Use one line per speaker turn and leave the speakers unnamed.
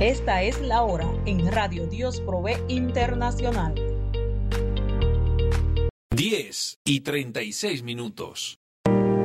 Esta es la hora en Radio Dios Provee Internacional.
10:36.